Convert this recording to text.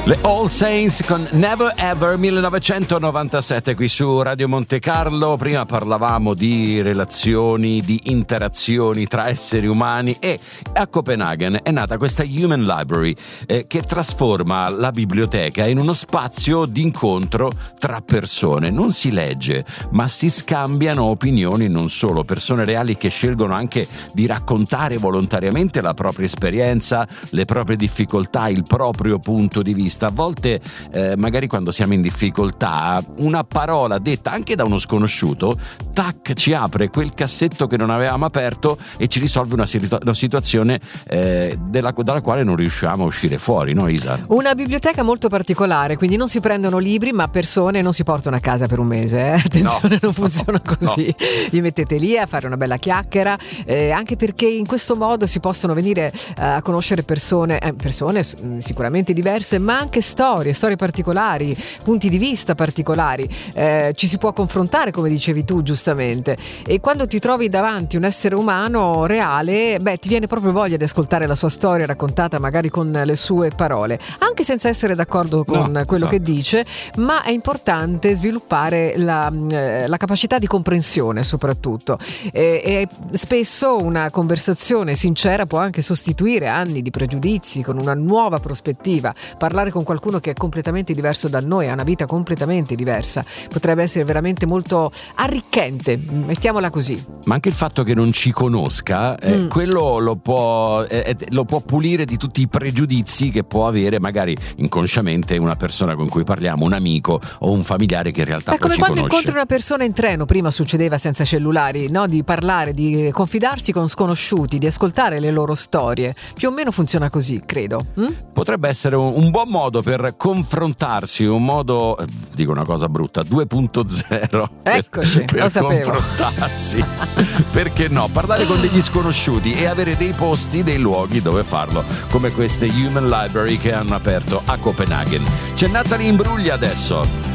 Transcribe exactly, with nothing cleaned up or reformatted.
Le All Saints con Never Ever millenovecentonovantasette qui su Radio Monte Carlo. Prima parlavamo di relazioni, di interazioni tra esseri umani e a Copenaghen è nata questa Human Library eh, che trasforma la biblioteca in uno spazio di incontro tra persone. Non si legge, ma si scambiano opinioni, non solo, persone reali che scelgono anche di raccontare volontariamente la propria esperienza, le proprie difficoltà, il proprio punto di vista. A volte eh, magari quando siamo in difficoltà una parola detta anche da uno sconosciuto tac ci apre quel cassetto che non avevamo aperto e ci risolve una, situ- una situazione eh, della, dalla quale non riusciamo a uscire fuori, no Isa? Una biblioteca molto particolare, quindi non si prendono libri ma persone, non si portano a casa per un mese, eh? Attenzione, no, non funziona no, così no. Vi mettete lì a fare una bella chiacchiera, eh, anche perché in questo modo si possono venire eh, a conoscere persone eh, persone sicuramente diverse, ma anche storie, storie particolari, punti di vista particolari, eh, ci si può confrontare come dicevi tu giustamente, e quando ti trovi davanti un essere umano reale, beh ti viene proprio voglia di ascoltare la sua storia raccontata magari con le sue parole, anche senza essere d'accordo con no, quello so. che dice, ma è importante sviluppare la, la capacità di comprensione soprattutto, e, e spesso una conversazione sincera può anche sostituire anni di pregiudizi con una nuova prospettiva. Parlare con qualcuno che è completamente diverso da noi, ha una vita completamente diversa, potrebbe essere veramente molto arricchente, mettiamola così. Ma anche il fatto che non ci conosca eh, mm. quello lo può, eh, lo può pulire di tutti i pregiudizi che può avere magari inconsciamente una persona con cui parliamo, un amico o un familiare che in realtà è poi come ci quando conosce. Incontri una persona in treno, prima succedeva senza cellulari, no? Di parlare, di confidarsi con sconosciuti, di ascoltare le loro storie, più o meno funziona così, credo. mm? Potrebbe essere un, un buon modo per confrontarsi, un modo, dico una cosa brutta, due punto zero. Eccoci, per, lo per sapevo. confrontarsi. Perché no? Parlare con degli sconosciuti e avere dei posti, dei luoghi dove farlo, come queste Human Library che hanno aperto a Copenaghen. C'è Natalie Imbruglia adesso.